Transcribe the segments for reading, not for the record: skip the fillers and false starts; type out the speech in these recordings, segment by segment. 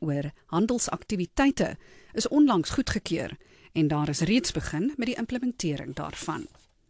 oor handelsaktiwiteite is onlangs goedgekeur en daar is reeds begin met die implementering daarvan.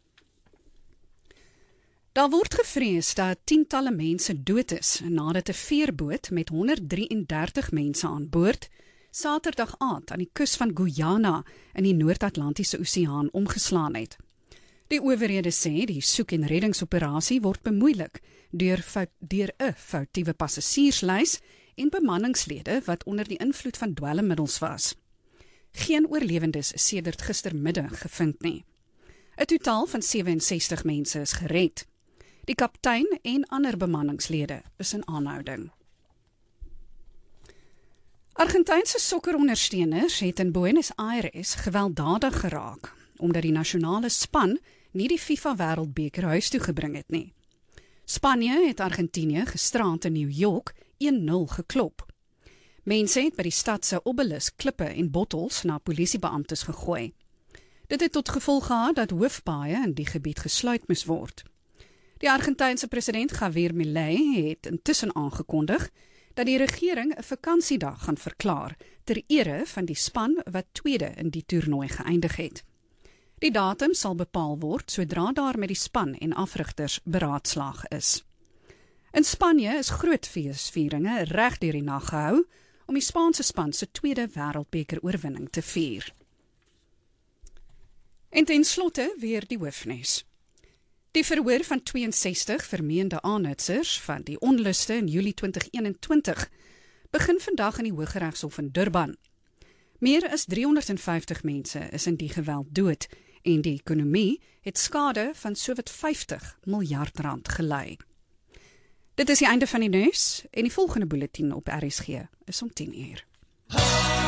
Daar word gevrees dat tientalle mense dood is nadat 'n veerboot met 133 mense aan boord Saterdag aand aan die kus van Guyana in die Noord-Atlantiese Oseaan omgeslaan het. Die owerhede sê die soek- en reddingsoperasie word bemoeilik deur 'n foutiewe passasierslys en bemanningslede wat onder die invloed van dwelmmiddels was. Geen oorlewendes is sedert gistermiddag gevind nie. 'n Totaal van 67 mense is gered. Die kaptein en ander bemanningslede is in aanhouding. Argentynse sokkerondersteuners het in Buenos Aires gewelddadig geraak, omdat die nasionale span nie die FIFA Wêreldbeker huis toe gebring het nie. Spanje het Argentinië gisterand in New York 1-0 geklop. Mense het by die stad se obelisk klippe en bottels na polisiebeamptes gegooi. Dit het tot gevolg gehad dat hoofpaaie in die gebied gesluit moes word. Die Argentynse president Javier Milei het intussen aangekondig dat die regering 'n vakansiedag gaan verklaar ter ere van die span wat tweede in die toernooi geëindig het. Die datum sal bepaal word sodra daar met die span en afrigters beraadslaag is. In Spanje is groot feesvieringe reg deur die nag gehou om die Spaanse span se tweede wêreldbeker oorwinning te vier. En ten slotte weer die hoofnuus. Die verhoor van 62 vermeende aanhitsers van die onluste in Julie 2021 begin vandag in die Hooggeregshof in Durban. Meer as 350 mense is in die geweld dood en die ekonomie het skade van sowat 50 miljard rand gelei. Dit is die einde van die nuus en die volgende bulletin op RSG is om 10 uur.